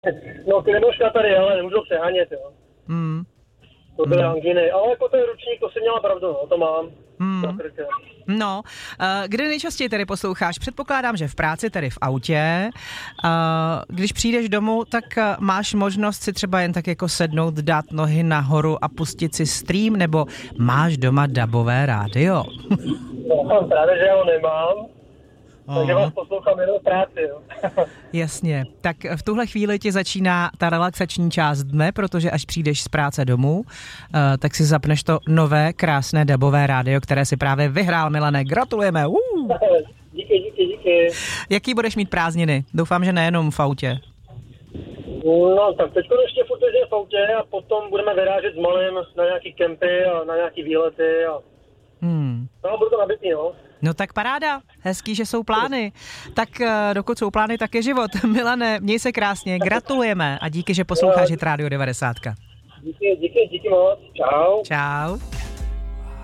No, ty nebyl škatary, ale nemůžu přehánět, jo. To byly anginy, ale jako ten ručník, to si měla pravdu, no, to mám. No, kde nejčastěji tedy posloucháš? Předpokládám, že v práci, tedy v autě. Když přijdeš domů, tak máš možnost si třeba jen tak jako sednout, dát nohy nahoru a pustit si stream, nebo máš doma dabové rádio? No, právě, že ho nemám. Takže vás poslouchám jenom v práci, jo. Jasně. Tak v tuhle chvíli ti začíná ta relaxační část dne, protože až přijdeš z práce domů, tak si zapneš to nové, krásné dabové rádio, které si právě vyhrál, Milane. Gratulujeme! Díky. Jaký budeš mít prázdniny? Doufám, že nejenom v autě. No, tak teďko ještě furt jezdím v autě a potom budeme vyrážet s malým na nějaký kempy a na nějaký výlety a... No, budu to nabitý, no. No tak paráda, hezký, že jsou plány. Tak dokud jsou plány, tak je život. Milane, měj se krásně, gratulujeme a díky, že posloucháš Hit Radio 90. Díky moc, čau. Čau.